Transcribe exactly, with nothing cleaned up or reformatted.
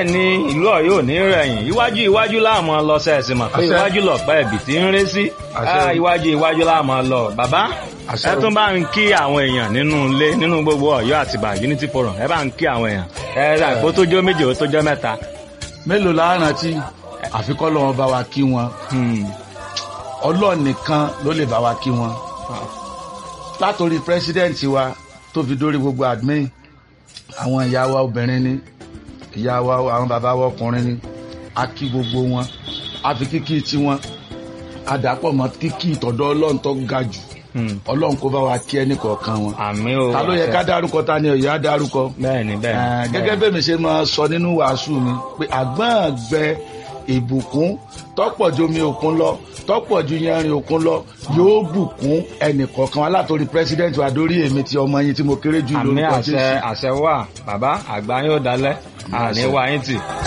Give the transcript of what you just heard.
bẹ́ẹ̀ ni ìlú Ọ̀yọ́ ò ní rẹ̀yìn iwájú iwájú láàmú lọ sẹ́ẹ̀sì mọ̀ pé Àṣẹ. iwájú lọ̀pẹ́ ẹ̀bì tí ń ré sí Àṣẹ. Ah, iwájú iwájú láàmú lọ bàbá Àṣẹ. ẹ tún bá ń kí àwọn èèyàn nínú ilé nínú gbogbo Ọ̀yọ́ Àtìbà Unity Forum ẹ bá ń kí àwọn èèyàn ẹ rà kó tó jọ méje ó tó jọ mẹ́ta. mélòó la rántí àfikọ́ lọ́wọ́ bá wa kí wọn Hmm. Ọlọ́run nìkan ló lè bá wa kí wọn látòrí president wa tó fi dórí gbogbo admin àwọn ìyá wa obìnrin ni ìyá wa àwọn bàbá wa ọkùnrin ni a kí gbogbo wọn a fi kíkí tiwọn a dàpọ̀ mọ́ kíkí ìtọ̀dọ̀ Ọlọ́run tó ga jù Hmm. Ọlọ́run kó bá wa kí ẹnì kọ̀ọ̀kan wọn àmín o. ta ló yẹ ká dárúkọ ta ni ó yẹ á dárúkọ. bẹ́ẹ̀ni bẹ́ẹ̀ni. Eh, gẹ́gẹ́ bẹ́ẹ̀ mi ṣe máa sọ nínú wàásù mi pé àgbọ̀n gbẹ ìbùkún tọ́pọ̀ ju omi òkun lọ tọ́pọ̀ ju yanrìn òkun lọ yóò bùkún ẹnìkọ̀ọ̀kan wa látòrí president wa dórí èmi ti ọmọ yín tí mo kéré jù àmín lórúkọ àṣẹ Jésù. àṣẹ wà bàbá àgbà yóò dalẹ̀ àní wá yín tì.